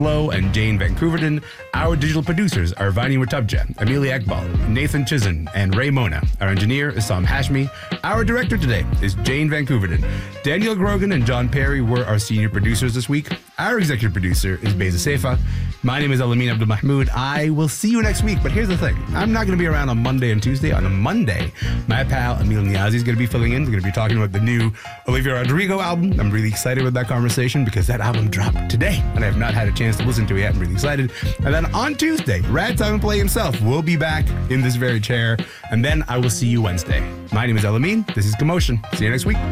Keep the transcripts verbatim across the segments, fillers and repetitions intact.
Lowe and Jane Van Couverden. Our digital producers are Vani Watubja, Amelia Ekbal, Nathan Chisholm, and Ray Mona. Our engineer is Sam Hashmi. Our director today is Jane Van Couverden. Daniel Grogan and John Perry were our senior producers this week. Our executive producer is Beza Seifa. My name is Alamin Abdul Mahmoud. I will see you next week, but here's the thing. I'm not going to be around on Monday and Tuesday. On a Monday, my pal Emil Niazi is going to be filling in. We're going to be talking about the new Olivia Rodrigo album. I'm really excited with that conversation because that album dropped today, and I have not had a chance to listen to it yet. I'm really excited. And then on Tuesday, Rad Time Play himself will be back in this very chair, and then I will see you Wednesday. My name is Alamin. This is Commotion. See you next week.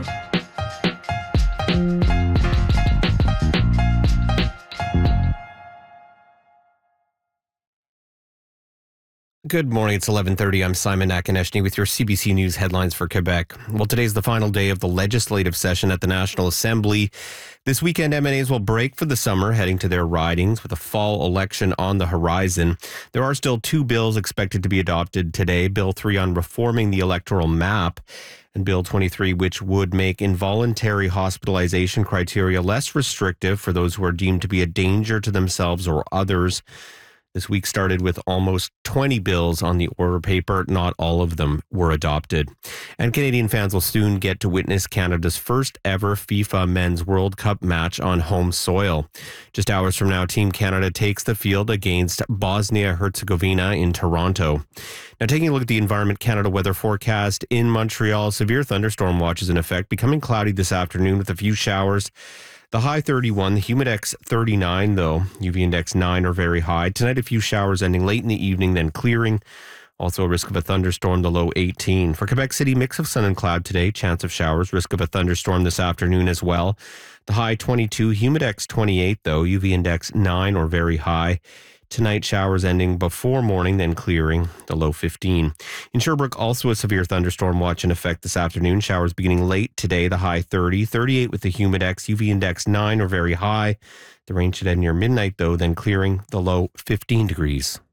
Good morning. It's eleven thirty. I'm Simon Akineshny with your C B C News headlines for Quebec. Well, today's the final day of the legislative session at the National Assembly. This weekend, M N As will break for the summer, heading to their ridings with a fall election on the horizon. There are still two bills expected to be adopted today. Bill three on reforming the electoral map and Bill twenty-three, which would make involuntary hospitalization criteria less restrictive for those who are deemed to be a danger to themselves or others. This week started with almost twenty bills on the order paper. Not all of them were adopted. And Canadian fans will soon get to witness Canada's first ever FIFA Men's World Cup match on home soil. Just hours from now, Team Canada takes the field against Bosnia-Herzegovina in Toronto. Now, taking a look at the Environment Canada weather forecast in Montreal, severe thunderstorm watch is in effect, becoming cloudy this afternoon with a few showers. The high thirty-one, the humidex thirty-nine, though. U V index nine or very high. Tonight, a few showers ending late in the evening, then clearing. Also a risk of a thunderstorm, the low eighteen. For Quebec City, mix of sun and cloud today. Chance of showers. Risk of a thunderstorm this afternoon as well. The high twenty-two, humidex twenty-eight, though. U V index nine or very high. Tonight, showers ending before morning, then clearing, the low fifteen. In Sherbrooke, also a severe thunderstorm watch in effect this afternoon. Showers beginning late today, the high thirty, thirty-eight with the humidex, U V index nine or very high. The rain should end near midnight, though, then clearing, the low fifteen degrees.